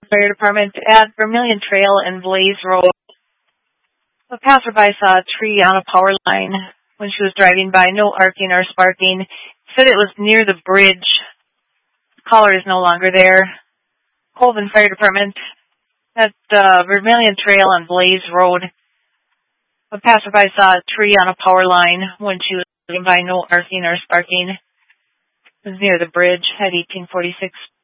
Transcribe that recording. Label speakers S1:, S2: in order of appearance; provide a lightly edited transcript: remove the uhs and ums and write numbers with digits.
S1: Fire Department at Vermilion Trail and Blaze Road. A passerby saw a tree on a power line when she was driving by. No arcing or sparking. Said it was near the bridge. Caller is no longer there. Colvin Fire Department at Vermilion Trail and Blaze Road. A passerby saw a tree on a power line when she was driving by. No arcing or sparking. It was near the bridge at 1846